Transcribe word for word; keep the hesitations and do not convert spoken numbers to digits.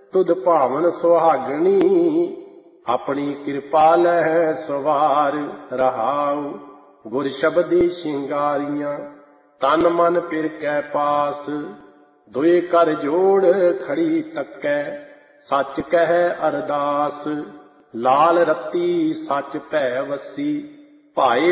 ਤੁਧ ਭਾਵਨ ਸੁਹਾਗਣੀ, ਆਪਣੀ ਕਿਰਪਾ ਲਹਿ ਸਵਾਰ ਰਹਾਉ। ਗੁਰ ਸ਼ਬਦੀ ਸ਼ਿੰਗਾਰੀਆਂ, ਤਨ ਮਨ ਪਿਰ ਕੈ ਪਾਸ। ਦੁਇ ਕਰ ਜੋੜ ਖੜੀ ਤੱਕੈ, ਸੱਚ ਕਹਿ ਅਰਦਾਸ। ਲਾਲ ਰੱਤੀ ਸੱਚ ਭੈ ਵਸੀ, ਭਾਏ